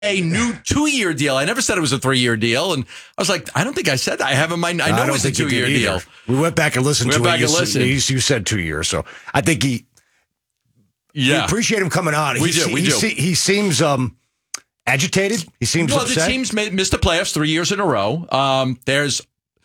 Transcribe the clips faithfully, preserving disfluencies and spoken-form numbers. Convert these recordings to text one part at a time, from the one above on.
a new two-year deal. I never said it was a three-year deal, and I was like, I don't think I said that. I have in mind. I know I don't it's a think you two-year did deal. either. We went back and listened we to went it. Back you, and listened. You, you said two years, so I think he. Yeah, we appreciate him coming on. We he, do. We he, do. He, he seems um agitated. He seems well. upset. The team's made, missed the playoffs three years in a row. Um, there's,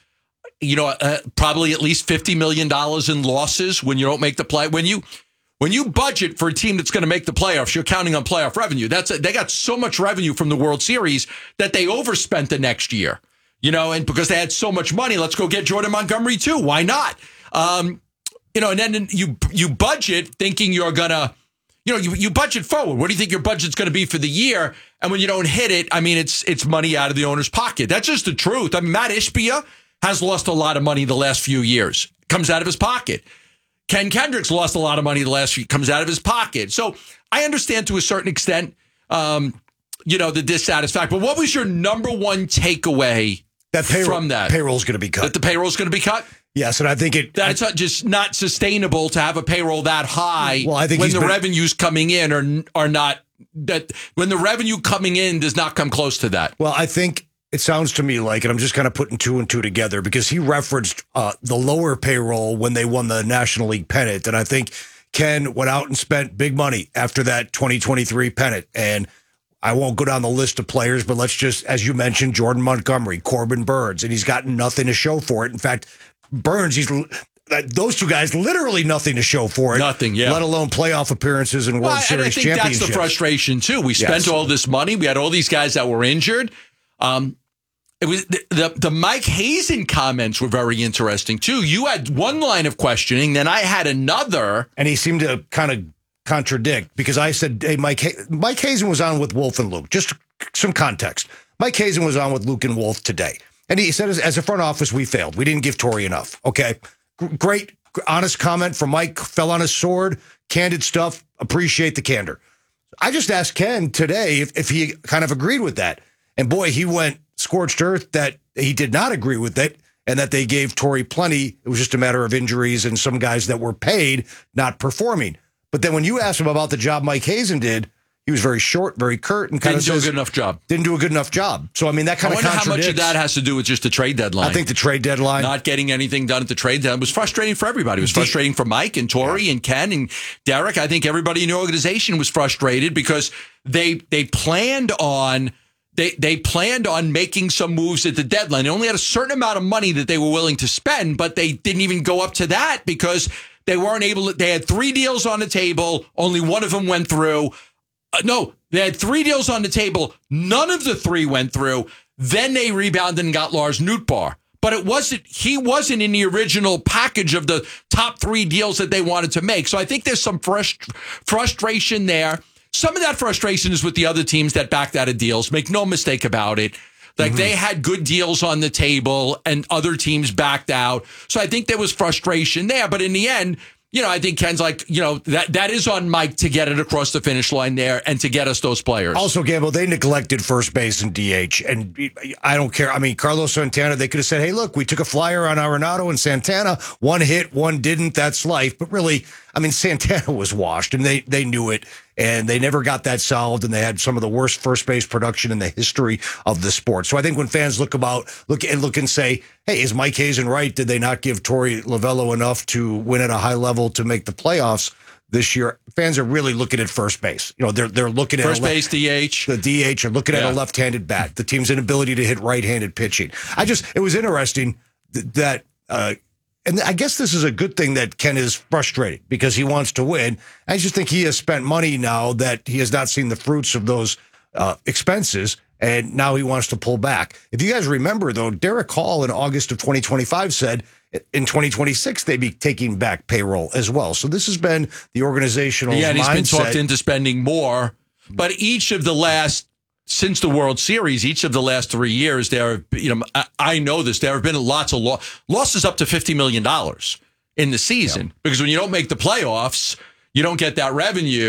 you know, uh, probably at least fifty million dollars in losses when you don't make the play. When you. When you budget for a team that's going to make the playoffs, you're counting on playoff revenue. That's a, they got so much revenue from the World Series that they overspent the next year, you know, and because they had so much money, let's go get Jordan Montgomery too. Why not? Um, you know, and then you you budget thinking you're gonna, you know, you, you budget forward. What do you think your budget's going to be for the year? And when you don't hit it, I mean, it's it's money out of the owner's pocket. That's just the truth. I mean, Matt Ishbia has lost a lot of money the last few years. Comes out of his pocket. Ken Kendricks lost a lot of money the last few, comes out of his pocket. So I understand to a certain extent, um, you know, the dissatisfaction. But what was your number one takeaway that payroll, from that? Payroll's going to be cut. That the payroll's going to be cut? Yes, and I think it... That's I, just not sustainable to have a payroll that high well, I think when the been, revenues coming in are are not... that when the revenue coming in does not come close to that. Well, I think... It sounds to me like, and I'm just kind of putting two and two together, because he referenced uh, the lower payroll when they won the National League pennant. And I think Ken went out and spent big money after that twenty twenty-three pennant. And I won't go down the list of players, but let's just, as you mentioned, Jordan Montgomery, Corbin Burns, and he's got nothing to show for it. In fact, Burns, he's... Those two guys, literally nothing to show for it. Nothing, yeah. Let alone playoff appearances and World well, Series and I think championships. that's the frustration, too. We spent yes. all this money. We had all these guys that were injured. Um, it was the, the the Mike Hazen comments were very interesting too. You had one line of questioning, then I had another, and he seemed to kind of contradict, because I said, "Hey, Mike, Mike Hazen was on with Wolf and Luke." Just some context. Mike Hazen was on with Luke and Wolf today, and he said, "As, as a front office, we failed. We didn't give Torrey enough." Okay, G- great, honest comment from Mike. Fell on his sword, candid stuff. Appreciate the candor. I just asked Ken today if, if he kind of agreed with that. And boy, he went scorched earth that he did not agree with it, and that they gave Torrey plenty. It was just a matter of injuries and some guys that were paid not performing. But then when you asked him about the job Mike Hazen did, he was very short, very curt, and kind didn't of do says, a good enough job. Didn't do a good enough job. So, I mean, that kind I of wonder contradicts. how much of that has to do with just the trade deadline. I think the trade deadline. Not getting anything done at the trade deadline was frustrating for everybody. It was frustrating for Mike and Torrey yeah. and Ken and Derek. I think everybody in the organization was frustrated because they they planned on they they planned on making some moves at the deadline. They only had a certain amount of money that they were willing to spend, but they didn't even go up to that because they weren't able to. They had three deals on the table. Only one of them went through. Uh, no, they had three deals on the table. None of the three went through. Then they rebounded and got Lars Nootbaar. But it wasn't, he wasn't in the original package of the top three deals that they wanted to make. So I think there's some frust- frustration there. Some of that frustration is with the other teams that backed out of deals. Make no mistake about it. Like mm-hmm. they had good deals on the table and other teams backed out. So I think there was frustration there. But in the end, you know, I think Ken's like, you know, that that is on Mike to get it across the finish line there and to get us those players. Also, Gamble, they neglected first base and D H. And I don't care. I mean, Carlos Santana, they could have said, hey, look, we took a flyer on Arenado and Santana. One hit, one didn't. That's life. But really, I mean, Santana was washed, and they, they knew it. And they never got that solved, and they had some of the worst first base production in the history of the sport. So I think when fans look about look and look and say, "Hey, is Mike Hazen right? Did they not give Torrey Lovullo enough to win at a high level to make the playoffs this year?" Fans are really looking at first base. You know, they're they're looking at first left, base, D H. The D H are looking yeah. at a left-handed bat. The team's inability to hit right-handed pitching. I just it was interesting th- that. Uh, And I guess this is a good thing that Ken is frustrated because he wants to win. I just think he has spent money now that he has not seen the fruits of those uh, expenses, and now he wants to pull back. If you guys remember, though, Derek Hall in August of twenty twenty-five said in twenty twenty-six they'd be taking back payroll as well. So this has been the organizational mindset. Yeah, and he's been talked into spending more. But each of the last Since the World Series, each of the last three years, there have, you know, I, I know this, there have been lots of lo- losses up to fifty million dollars in the season. Yeah. Because when you don't make the playoffs, you don't get that revenue.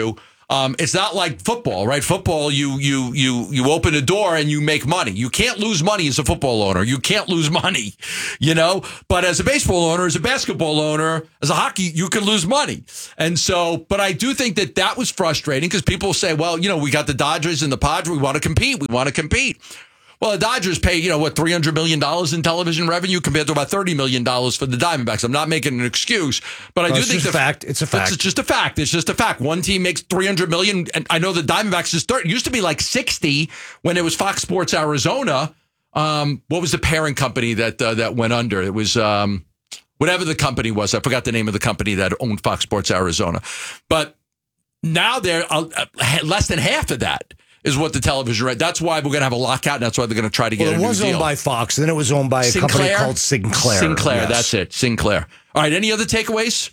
Um, it's not like football, right? Football, you you you you open a door and you make money. You can't lose money as a football owner. You can't lose money, you know. But as a baseball owner, as a basketball owner, as a hockey, you can lose money. And so, but I do think that that was frustrating because people say, well, you know, we got the Dodgers and the Padres. We want to compete. We want to compete. Well, the Dodgers pay, you know, what, three hundred million dollars in television revenue compared to about thirty million dollars for the Diamondbacks. I'm not making an excuse, but I no, do it's think just the a fact. It's a fact. It's just a fact. It's just a fact. One team makes three hundred million dollars, and I know the Diamondbacks is thirty. It used to be like sixty when it was Fox Sports Arizona. Um, what was the parent company that uh, that went under? It was um, whatever the company was. I forgot the name of the company that owned Fox Sports Arizona. But now they're uh, less than half of that. Is what the television right. That's why we're going to have a lockout. And that's why they're going to try to get well, a new it was deal. owned by Fox, and then it was owned by a Sinclair? company called Sinclair. Sinclair, yes. that's it. Sinclair. All right. Any other takeaways?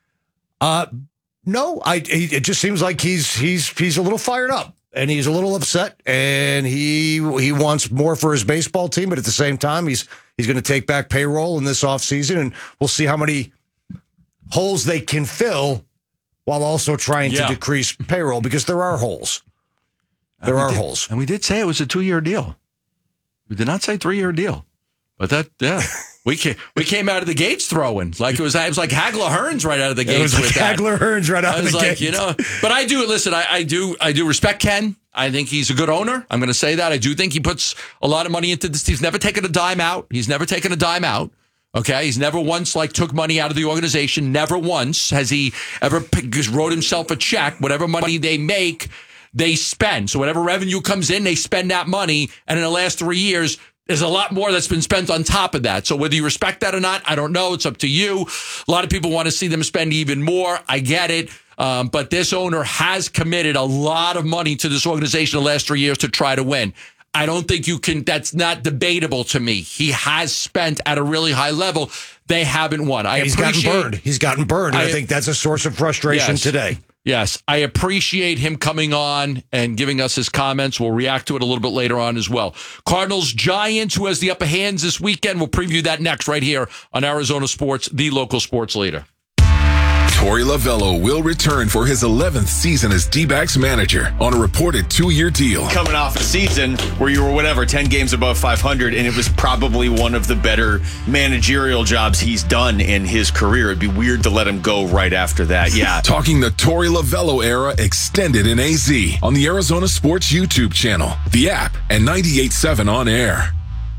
Uh, no. I. He, it just seems like he's he's he's a little fired up, and he's a little upset, and he he wants more for his baseball team, but at the same time, he's he's going to take back payroll in this offseason, and we'll see how many holes they can fill while also trying Yeah. to decrease payroll because there are holes. There And we are did- holes. And we did say it was a two-year deal. We did not say three-year deal. But that, yeah. we came, we came out of the gates throwing. Like it was, it was like Hagler Hearns right out of the It gates was like with that. Hagler Hearns right out I of was the like, gate. you know, but I do, listen, I, I do I do respect Ken. I think he's a good owner. I'm going to say that. I do think he puts a lot of money into this. He's never taken a dime out. He's never taken a dime out. Okay, he's never once like took money out of the organization. Never once has he ever p- just wrote himself a check. Whatever money they make, they spend. So whatever revenue comes in, they spend that money. And in the last three years, there's a lot more that's been spent on top of that. So whether you respect that or not, I don't know. It's up to you. A lot of people want to see them spend even more. I get it. Um, but this owner has committed a lot of money to this organization the last three years to try to win. I don't think you can, that's not debatable to me. He has spent at a really high level. They haven't won. I He's gotten appreciate, burned. He's gotten burned. And I, I- think that's a source of frustration Yes. today. Yes, I appreciate him coming on and giving us his comments. We'll react to it a little bit later on as well. Cardinals Giants, who has the upper hands this weekend? We'll preview that next right here on Arizona Sports, the local sports leader. Torey Lovello will return for his eleventh season as D-backs manager on a reported two-year deal. Coming off a season where you were, whatever, ten games above five hundred, and it was probably one of the better managerial jobs he's done in his career. It'd be weird to let him go right after that. Yeah. Talking the Torey Lovello era extended in A Z on the Arizona Sports YouTube channel, the app, and ninety-eight point seven on air.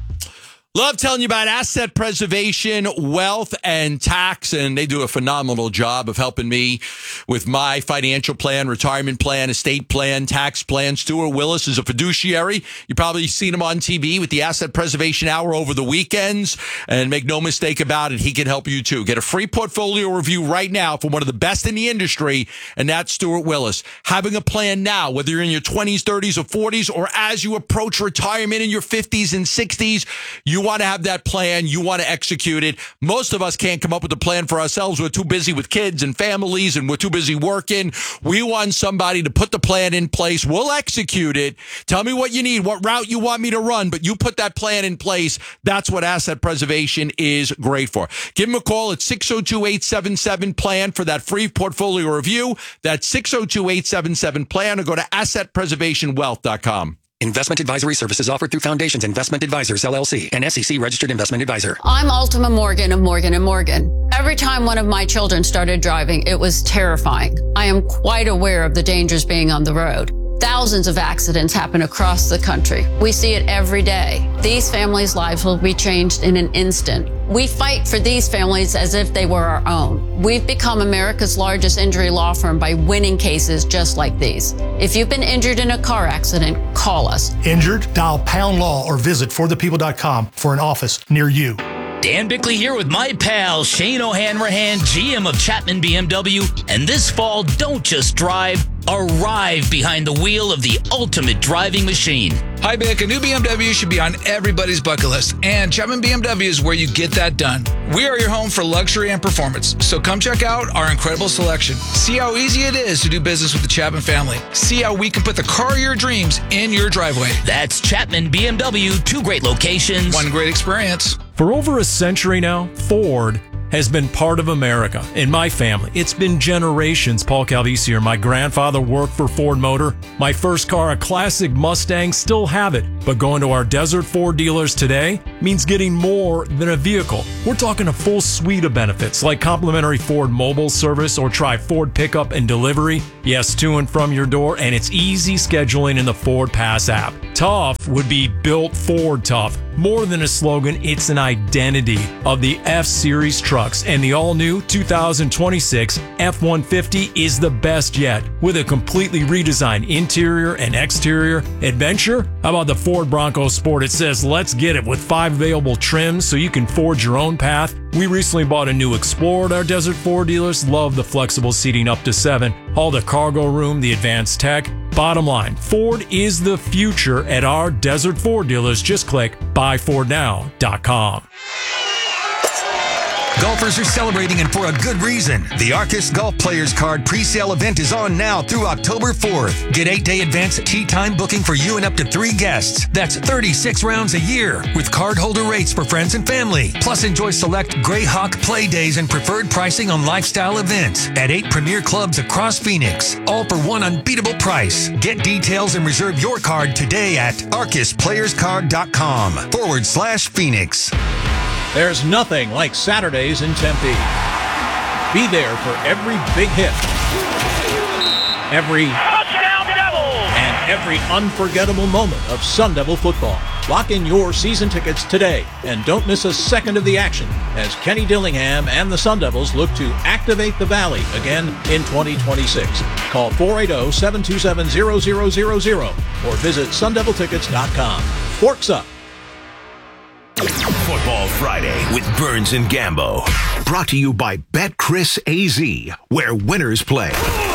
Love telling you about asset preservation, wealth, and tax, and they do a phenomenal job of helping me with my financial plan, retirement plan, estate plan, tax plan. Stuart Willis is a fiduciary. You've probably seen him on T V with the Asset Preservation Hour over the weekends, and make no mistake about it, he can help you too. Get a free portfolio review right now from one of the best in the industry, and that's Stuart Willis. Having a plan now, whether you're in your twenties, thirties, or forties, or as you approach retirement in your fifties and sixties, you want to have that plan. You want to execute it. Most of us can't come up with a plan for ourselves. We're too busy with kids and families, and we're too busy working. We want somebody to put the plan in place. We'll execute it. Tell me what you need, what route you want me to run, but you put that plan in place. That's what asset preservation is great for. Give them a call at six oh two, eight seven seven, PLAN for that free portfolio review. That's six oh two, eight seven seven, PLAN, or go to asset preservation wealth dot com. Investment advisory services offered through Foundations Investment Advisors, L L C, an S E C registered investment advisor. I'm Ultima Morgan of Morgan and Morgan. Every time one of my children started driving, it was terrifying. I am quite aware of the dangers being on the road. Thousands of accidents happen across the country. We see it every day. These families' lives will be changed in an instant. We fight for these families as if they were our own. We've become America's largest injury law firm by winning cases just like these. If you've been injured in a car accident, call us. Injured? Dial pound law or visit for the people dot com for an office near you. Dan Bickley here with my pal Shane O'Hanrahan, G M of Chapman B M W. And this fall, don't just drive, arrive behind the wheel of the ultimate driving machine. Hi, Bick. A new B M W should be on everybody's bucket list, and Chapman B M W is where you get that done. We are your home for luxury and performance, so come check out our incredible selection. See how easy it is to do business with the Chapman family. See how we can put the car of your dreams in your driveway. That's Chapman B M W, two great locations. One great experience. For over a century now, Ford has been part of America. In my family, it's been generations. Paul Calvisi here. My grandfather worked for Ford Motor. My first car, a classic Mustang, still have it. But going to our Desert Ford dealers today means getting more than a vehicle. We're talking a full suite of benefits like complimentary Ford mobile service or try Ford pickup and delivery. Yes, to and from your door, and it's easy scheduling in the Ford Pass app. Tough would be built Ford tough. More than a slogan, it's an identity of the F-Series trucks, and the all-new two thousand twenty-six F one fifty is the best yet. With a completely redesigned interior and exterior adventure, how about the Ford Bronco Sport? It says, let's get it, with five available trims so you can forge your own path. We recently bought a new Explorer at our Desert Ford dealers. Love the flexible seating up to seven. All the cargo room, the advanced tech. Bottom line, Ford is the future at our Desert Ford dealers. Just click buy ford now dot com. Golfers are celebrating, and for a good reason. The Arcus Golf Players Card pre-sale event is on now through October fourth. Get eight-day advance tee time booking for you and up to three guests. That's thirty-six rounds a year with cardholder rates for friends and family. Plus, enjoy select Greyhawk play days and preferred pricing on lifestyle events at eight premier clubs across Phoenix. All for one unbeatable price. Get details and reserve your card today at arcus players card dot com forward slash Phoenix. There's nothing like Saturdays in Tempe. Be there for every big hit, every touchdown Devils, and every unforgettable moment of Sun Devil football. Lock in your season tickets today and don't miss a second of the action as Kenny Dillingham and the Sun Devils look to activate the Valley again in twenty twenty-six. Call four eight zero, seven two seven, zero zero zero zero or visit sun devil tickets dot com. Forks up. Football Friday with Burns and Gambo. Brought to you by BetCris A Z, where winners play.